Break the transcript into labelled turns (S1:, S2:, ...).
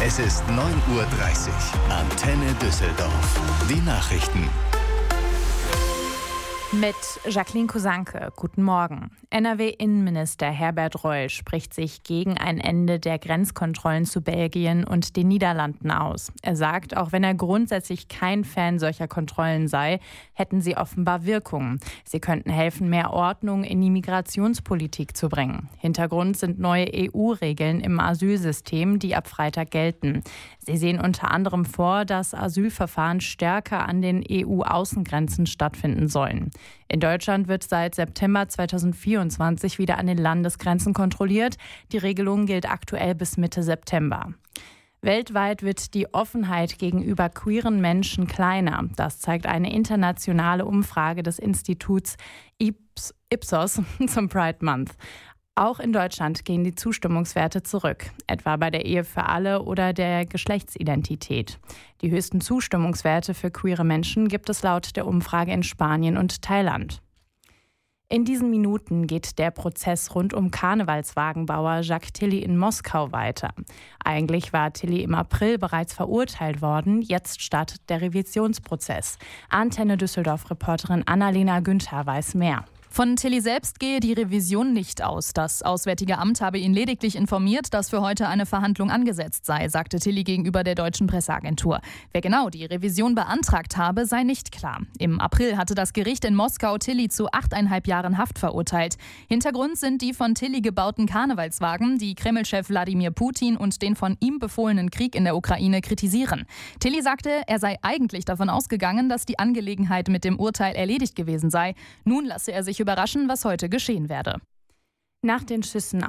S1: Es ist 9:30 Uhr. Antenne Düsseldorf. Die Nachrichten.
S2: Mit Jacqueline Kusanke. Guten Morgen. NRW-Innenminister Herbert Reul spricht sich gegen ein Ende der Grenzkontrollen zu Belgien und den Niederlanden aus. Er sagt, auch wenn er grundsätzlich kein Fan solcher Kontrollen sei, hätten sie offenbar Wirkung. Sie könnten helfen, mehr Ordnung in die Migrationspolitik zu bringen. Hintergrund sind neue EU-Regeln im Asylsystem, die ab Freitag gelten. Sie sehen unter anderem vor, dass Asylverfahren stärker an den EU-Außengrenzen stattfinden sollen. In Deutschland wird seit September 2024 wieder an den Landesgrenzen kontrolliert. Die Regelung gilt aktuell bis Mitte September. Weltweit wird die Offenheit gegenüber queeren Menschen kleiner. Das zeigt eine internationale Umfrage des Instituts Ipsos zum Pride Month. Auch in Deutschland gehen die Zustimmungswerte zurück, etwa bei der Ehe für alle oder der Geschlechtsidentität. Die höchsten Zustimmungswerte für queere Menschen gibt es laut der Umfrage in Spanien und Thailand. In diesen Minuten geht der Prozess rund um Karnevalswagenbauer Jacques Tilly in Moskau weiter. Eigentlich war Tilly im April bereits verurteilt worden, jetzt startet der Revisionsprozess. Antenne Düsseldorf-Reporterin Annalena Günther weiß mehr.
S3: Von Tilly selbst gehe die Revision nicht aus. Das Auswärtige Amt habe ihn lediglich informiert, dass für heute eine Verhandlung angesetzt sei, sagte Tilly gegenüber der deutschen Presseagentur. Wer genau die Revision beantragt habe, sei nicht klar. Im April hatte das Gericht in Moskau Tilly zu 8,5 Jahren Haft verurteilt. Hintergrund sind die von Tilly gebauten Karnevalswagen, die Kreml-Chef Wladimir Putin und den von ihm befohlenen Krieg in der Ukraine kritisieren. Tilly sagte, er sei eigentlich davon ausgegangen, dass die Angelegenheit mit dem Urteil erledigt gewesen sei. Nun lasse er sich überraschen, was heute geschehen werde.
S2: Nach den Schüssen